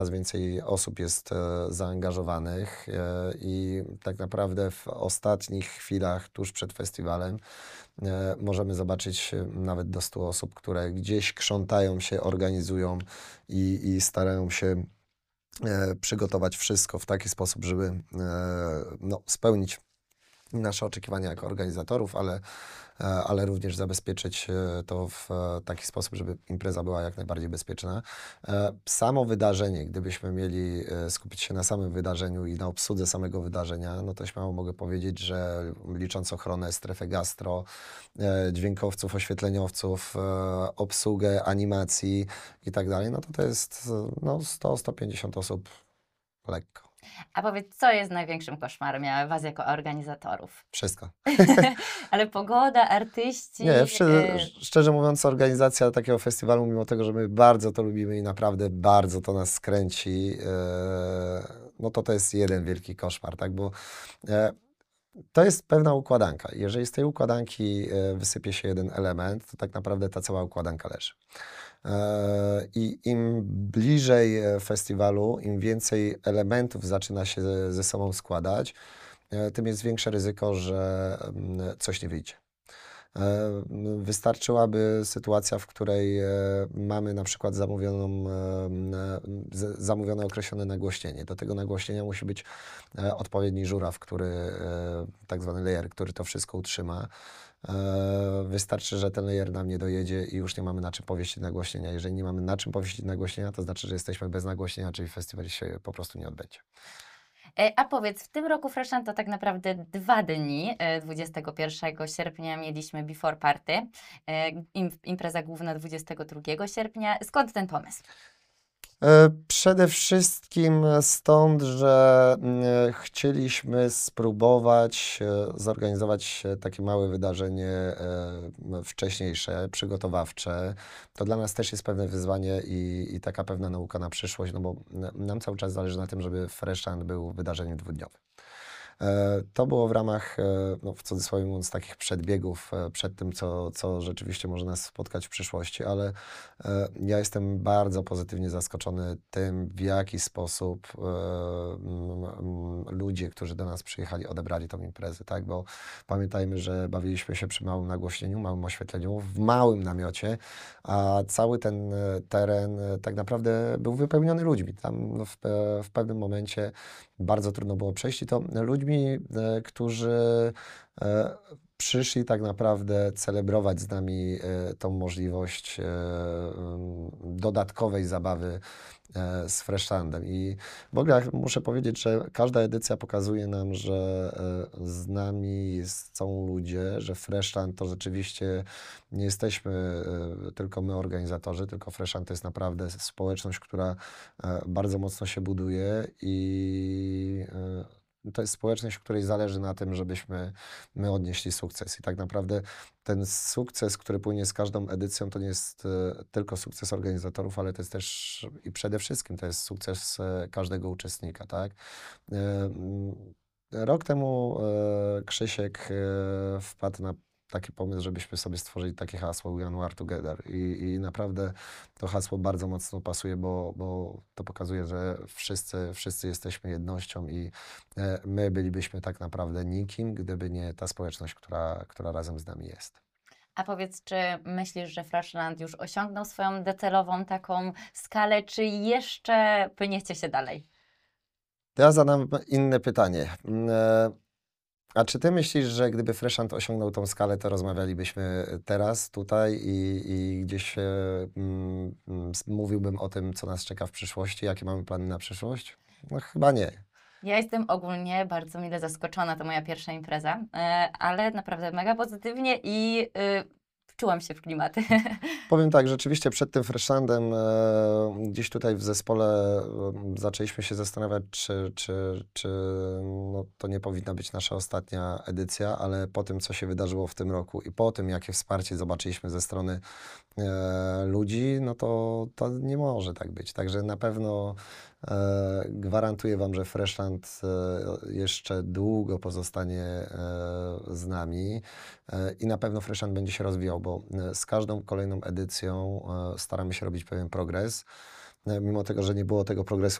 Coraz więcej osób jest zaangażowanych i tak naprawdę w ostatnich chwilach, tuż przed festiwalem, możemy zobaczyć nawet do 100 osób, które gdzieś krzątają się, organizują i starają się przygotować wszystko w taki sposób, żeby no, spełnić nasze oczekiwania jako organizatorów, ale również zabezpieczyć to w taki sposób, żeby impreza była jak najbardziej bezpieczna. Samo wydarzenie, gdybyśmy mieli skupić się na samym wydarzeniu i na obsłudze samego wydarzenia, no to śmiało mogę powiedzieć, że licząc ochronę, strefę gastro, dźwiękowców, oświetleniowców, obsługę animacji i tak dalej, no to jest no 100-150 osób lekko. A powiedz, co jest największym koszmarem was jako organizatorów? Wszystko. Ale pogoda, artyści... Nie, szczerze mówiąc, organizacja takiego festiwalu, mimo tego, że my bardzo to lubimy i naprawdę bardzo to nas skręci, no to jest jeden wielki koszmar, tak? Bo to jest pewna układanka. Jeżeli z tej układanki wysypie się jeden element, to tak naprawdę ta cała układanka leży. I im bliżej festiwalu, im więcej elementów zaczyna się ze sobą składać, tym jest większe ryzyko, że coś nie wyjdzie. Wystarczyłaby sytuacja, w której mamy na przykład zamówione określone nagłośnienie. Do tego nagłośnienia musi być odpowiedni żuraw, tak zwany layer, który to wszystko utrzyma. Wystarczy, że ten layer nam nie dojedzie i już nie mamy na czym powieścić nagłośnienia. Jeżeli nie mamy na czym powieścić nagłośnienia, to znaczy, że jesteśmy bez nagłośnienia, czyli festiwal się po prostu nie odbędzie. A powiedz, w tym roku Freshland to tak naprawdę 2 dni. 21 sierpnia mieliśmy Before Party, impreza główna 22 sierpnia. Skąd ten pomysł? Przede wszystkim stąd, że chcieliśmy spróbować zorganizować takie małe wydarzenie wcześniejsze, przygotowawcze. To dla nas też jest pewne wyzwanie i taka pewna nauka na przyszłość, no bo nam cały czas zależy na tym, żeby Freshland był wydarzeniem dwudniowym. To było w ramach, no w cudzysłowie mówiąc, takich przedbiegów przed tym, co rzeczywiście może nas spotkać w przyszłości, ale ja jestem bardzo pozytywnie zaskoczony tym, w jaki sposób ludzie, którzy do nas przyjechali, odebrali tą imprezę, tak? Bo pamiętajmy, że bawiliśmy się przy małym nagłośnieniu, małym oświetleniu, w małym namiocie, a cały ten teren tak naprawdę był wypełniony ludźmi. Tam w pewnym momencie bardzo trudno było przejść i to ludźmi, którzy przyszli tak naprawdę celebrować z nami tą możliwość dodatkowej zabawy z Freshlandem. I w ogóle muszę powiedzieć, że każda edycja pokazuje nam, że z nami są ludzie, że Freshland to rzeczywiście nie jesteśmy tylko my organizatorzy, tylko Freshland to jest naprawdę społeczność, która bardzo mocno się buduje i to jest społeczność, której zależy na tym, żebyśmy my odnieśli sukces. I tak naprawdę ten sukces, który płynie z każdą edycją, to nie jest tylko sukces organizatorów, ale to jest też i przede wszystkim to jest sukces każdego uczestnika, tak? Rok temu Krzysiek wpadł na taki pomysł, żebyśmy sobie stworzyli takie hasło We Are Together i naprawdę to hasło bardzo mocno pasuje, bo to pokazuje, że wszyscy jesteśmy jednością i my bylibyśmy tak naprawdę nikim, gdyby nie ta społeczność, która razem z nami jest. A powiedz, czy myślisz, że Freshland już osiągnął swoją docelową taką skalę, czy jeszcze płyniecie się dalej? To ja zadam inne pytanie. A czy ty myślisz, że gdyby Freshland osiągnął tą skalę, to rozmawialibyśmy teraz, tutaj i gdzieś mówiłbym o tym, co nas czeka w przyszłości, jakie mamy plany na przyszłość? No chyba nie. Ja jestem ogólnie bardzo mile zaskoczona, to moja pierwsza impreza, ale naprawdę mega pozytywnie i wczułam się w klimaty. Powiem tak, rzeczywiście przed tym Freshlandem gdzieś tutaj w zespole zaczęliśmy się zastanawiać, czy no, to nie powinna być nasza ostatnia edycja, ale po tym, co się wydarzyło w tym roku i po tym, jakie wsparcie zobaczyliśmy ze strony ludzi, no to nie może tak być. Także na pewno gwarantuję wam, że Freshland jeszcze długo pozostanie z nami i na pewno Freshland będzie się rozwijał, bo z każdą kolejną edycją staramy się robić pewien progres. mimo tego, że nie było tego progresu